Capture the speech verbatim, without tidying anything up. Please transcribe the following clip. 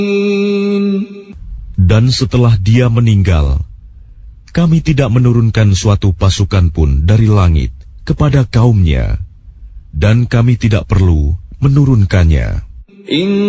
Dan setelah dia meninggal, kami tidak menurunkan suatu pasukan pun dari langit kepada kaumnya, dan kami tidak perlu menurunkannya.